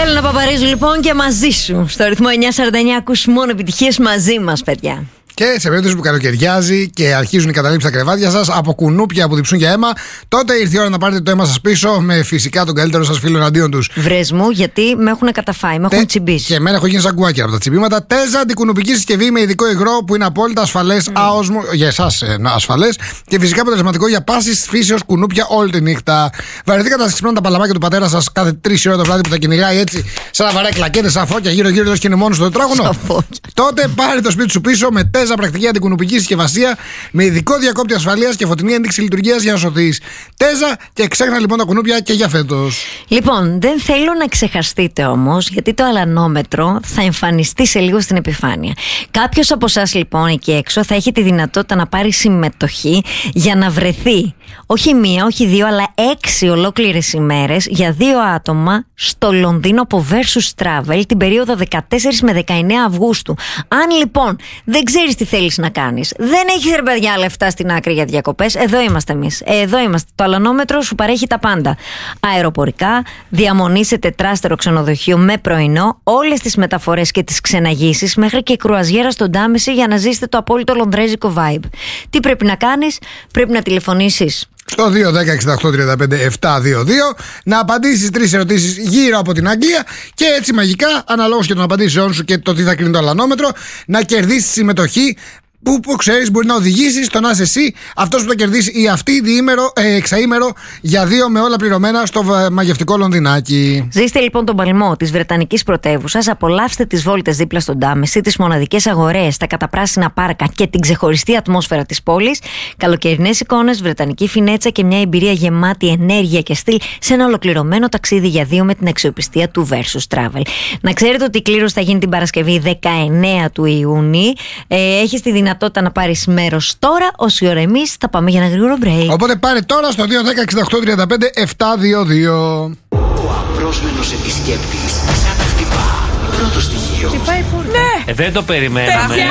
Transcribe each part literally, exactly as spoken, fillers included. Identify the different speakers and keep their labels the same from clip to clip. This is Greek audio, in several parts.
Speaker 1: Έλενα Παπαρίζου λοιπόν και μαζί σου. Στο ρυθμό εννιά σαράντα εννιά ακούς μόνο επιτυχίες μαζί μας, παιδιά.
Speaker 2: Και σε περίπτωση που καλοκαιριάζει και αρχίζουν οι καταλήψεις στα κρεβάτια σας από κουνούπια που διψούν για αίμα, τότε ήρθε η ώρα να πάρετε το αίμα σας πίσω με φυσικά τον καλύτερο σας φίλο εναντίον τους.
Speaker 1: Βρες μου, γιατί με έχουν καταφάει, με έχουν
Speaker 2: Τε...
Speaker 1: τσιμπήσει.
Speaker 2: Και εμένα έχω γίνει σαν κουάκια από τα τσιμπήματα. Τέζα αντικουνουπική συσκευή με ειδικό υγρό που είναι απόλυτα ασφαλές, mm. άοσμο, για εσάς ε, ασφαλές και φυσικά αποτελεσματικό για πάσης φύσεως κουνούπια όλη τη νύχτα. Βαρεθήκατε να ξυπνάνε τα παλαμάκια του πατέρα σας κάθε τρεις ώρα το βράδυ που τα κυνηγάει έτσι, σαν να βαράει κλακέτες, σαν φώκια γύρω-γύρω και είναι μόνο στο τετράγωνο. Τότε πάρε το σπίτι σου πίσω με Τέζα πρακτική αντικουνουπική συσκευασία με ειδικό διακόπτη ασφαλείας και φωτεινή ένδειξη λειτουργίας για να σωθείς. Τέζα και ξέχνα λοιπόν τα κουνούπια και για φέτος.
Speaker 1: Λοιπόν, δεν θέλω να ξεχαστείτε όμως, γιατί το αλανόμετρο θα εμφανιστεί σε λίγο στην επιφάνεια. Κάποιος από εσάς λοιπόν εκεί έξω θα έχει τη δυνατότητα να πάρει συμμετοχή για να βρεθεί όχι μία, όχι δύο, αλλά έξι ολόκληρες ημέρες για δύο άτομα στο Λονδίνο από Versus Travel την περίοδο δεκατέσσερις με δεκαεννέα Αυγούστου. Αν λοιπόν δεν ξέρεις τι θέλεις να κάνεις, δεν έχεις ρε παιδιά λεφτά στην άκρη για διακοπές, εδώ είμαστε εμείς. Εδώ είμαστε. Το αλανόμετρο σου παρέχει τα πάντα. Αεροπορικά, διαμονή σε τετράστερο ξενοδοχείο με πρωινό, όλες τις μεταφορές και τις ξεναγήσεις, μέχρι και κρουαζιέρα στον Τάμεση για να ζήσετε το απόλυτο λονδρέζικο vibe. Τι πρέπει να κάνεις? Πρέπει να τηλεφωνήσεις
Speaker 2: στο δύο δέκα εξήντα οκτώ τριάντα πέντε επτακόσια είκοσι δύο, να απαντήσεις τρεις ερωτήσεις γύρω από την Αγγλία και έτσι μαγικά, αναλόγως και των απαντήσεών σου και το τι θα κρίνει το αλανόμετρο, να κερδίσεις συμμετοχή που, που ξέρεις μπορεί να οδηγήσει στο να είσαι εσύ αυτός που θα κερδίσει ή αυτή διήμερο, ε, εξαήμερο για δύο με όλα πληρωμένα στο μαγευτικό Λονδινάκι.
Speaker 1: Ζήστε λοιπόν τον παλμό της Βρετανικής πρωτεύουσας, απολαύστε τις βόλτες δίπλα στον Τάμεση, τις μοναδικές αγορές, τα καταπράσινα πάρκα και την ξεχωριστή ατμόσφαιρα της πόλης, καλοκαιρινές εικόνες, βρετανική φινέτσα και μια εμπειρία γεμάτη ενέργεια και στυλ σε ένα ολοκληρωμένο ταξίδι για δύο με την αξιοπιστία του Versus Travel. Να ξέρετε ότι η κλήρωση θα γίνει την Παρασκευή δεκαεννέα του Ιούνιου. Ε, έχεις τη δυνατότητα να πάρεις μέρος τώρα, όση ώρα εμείς θα πάμε για ένα γρήγορο break.
Speaker 2: Οπότε πάρε τώρα στο δύο δέκα εξήντα οκτώ τριάντα πέντε επτακόσια είκοσι δύο.
Speaker 3: Ο απρόσμενος επισκέπτης σαν να χτυπά. Πρώτο στοιχείο.
Speaker 4: Χτυπάει πολύ.
Speaker 5: Ναι.
Speaker 4: Ε, δεν το περιμέναμε.
Speaker 5: Έχουμε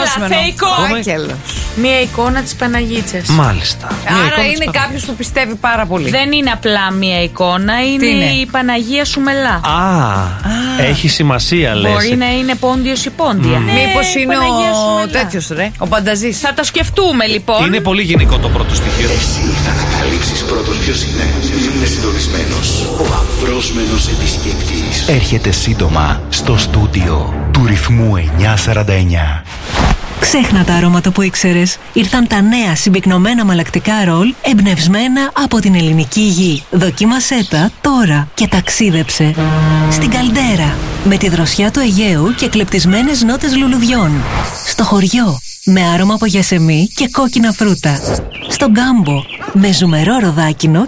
Speaker 4: απρόσμενο.
Speaker 5: Μία εικόνα της Παναγίτσας.
Speaker 4: Μάλιστα.
Speaker 6: Άρα είναι κάποιος που πιστεύει πάρα πολύ.
Speaker 5: Δεν είναι απλά μία εικόνα, είναι,
Speaker 6: είναι?
Speaker 5: η Παναγία Σουμελά.
Speaker 4: Α, Α, έχει σημασία λες.
Speaker 5: Μπορεί να είναι Πόντιος ή Πόντια.
Speaker 6: Mm.
Speaker 5: Ναι,
Speaker 6: μήπως είναι ο τέτοιος ρε, ο Πανταζής.
Speaker 5: Θα το σκεφτούμε λοιπόν.
Speaker 4: Είναι πολύ γενικό το πρώτο στοιχείο.
Speaker 3: Εσύ θα ανακαλύψεις πρώτος ποιος είναι. Είναι συντονισμένος. Ο απρόσμενος επισκέπτης
Speaker 7: έρχεται σύντομα στο στούντιο του ρυθμού εννιά σαράντα εννιά.
Speaker 8: Ξέχνα τα αρώματα που ήξερες. Ήρθαν τα νέα συμπυκνωμένα μαλακτικά ρολ εμπνευσμένα από την ελληνική γη. Δοκίμασέ τα τώρα και ταξίδεψε στην Καλντέρα με τη δροσιά του Αιγαίου και κλεπτισμένες νότες λουλουδιών. Στο χωριό με άρωμα από γιασεμί και κόκκινα φρούτα. Στο Γκάμπο με ζουμερό ροδάκινο